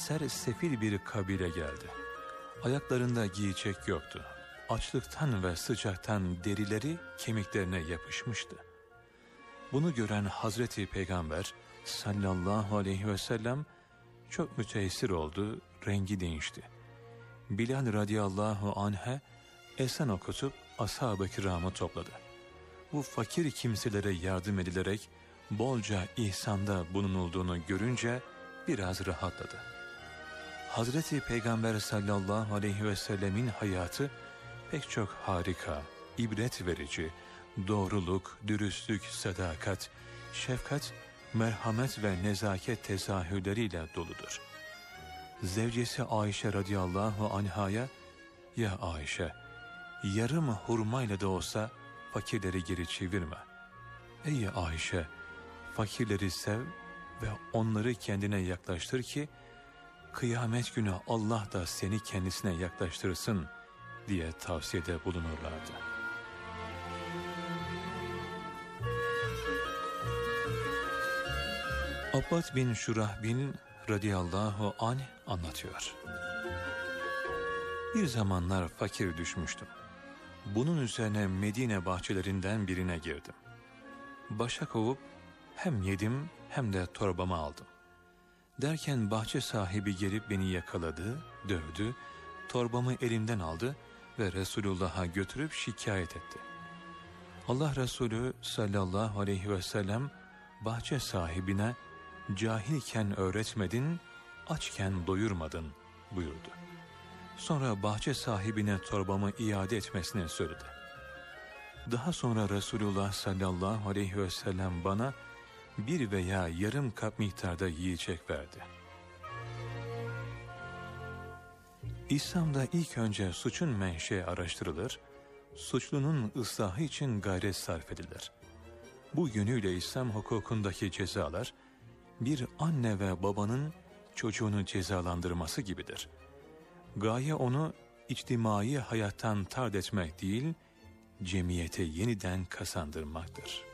sersefil bir kabile geldi. Ayaklarında giyecek yoktu. Açlıktan ve sıcaktan derileri kemiklerine yapışmıştı. Bunu gören Hazreti Peygamber sallallahu aleyhi ve sellem çok müteessir oldu, rengi değişti. Bilal radıyallahu anh'e ezan okutup ashab-ı kiramı topladı. Bu fakir kimselere yardım edilerek bolca ihsanda bulunulduğunu görünce biraz rahatladı. Hazreti Peygamber sallallahu aleyhi ve sellemin hayatı pek çok harika, ibret verici, doğruluk, dürüstlük, sadakat, şefkat, merhamet ve nezaket tezahürleriyle doludur. Zevcesi Ayşe radıyallahu anhaya, "Ya Ayşe, yarım hurmayla da olsa fakirleri geri çevirme. Ey Ayşe, fakirleri sev ve onları kendine yaklaştır ki kıyamet günü Allah da seni kendisine yaklaştırsın," diye tavsiyede bulunurlardı. Abbad bin Şurahbil radıyallahu anh anlatıyor. Bir zamanlar fakir düşmüştüm. Bunun üzerine Medine bahçelerinden birine girdim. Başa kovup hem yedim hem de torbamı aldım. Derken bahçe sahibi gelip beni yakaladı, dövdü, torbamı elimden aldı ve Resulullah'a götürüp şikayet etti. Allah Resulü sallallahu aleyhi ve sellem bahçe sahibine "Cahilken öğretmedin, açken doyurmadın," buyurdu. Sonra bahçe sahibine torbamı iade etmesini söyledi. Daha sonra Resulullah sallallahu aleyhi ve sellem bana bir veya yarım kap miktarda yiyecek verdi. İslam'da ilk önce suçun menşei araştırılır, suçlunun ıslahı için gayret sarf edilir. Bu yönüyle İslam hukukundaki cezalar, bir anne ve babanın çocuğunu cezalandırması gibidir. Gaye onu içtimai hayattan tard etmek değil, cemiyete yeniden kazandırmaktır.